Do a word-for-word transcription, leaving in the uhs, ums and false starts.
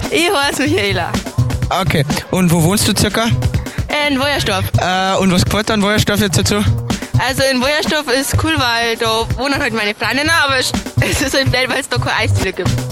Ich heiße Michaela. Okay. Und wo wohnst du circa? In Wojersdorf. Äh, und was gefällt dir an Wojersdorf jetzt dazu? Also in Wojersdorf ist cool, weil da wohnen halt meine Freundinnen, aber es ist halt blöd, weil es da keine Eisdiele gibt.